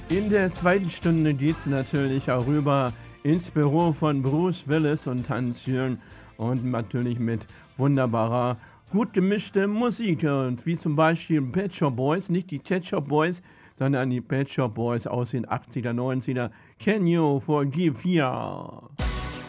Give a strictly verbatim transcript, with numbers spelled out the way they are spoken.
In der zweiten Stunde geht es natürlich auch rüber ins Büro von Bruce Willis und Hans-Jürgen und natürlich mit wunderbarer, gut gemischter Musik. Und wie zum Beispiel Pet Shop Boys, nicht die Pet Shop Boys, sondern die Pet Shop Boys aus den achtziger, neunziger. Can you forgive ya?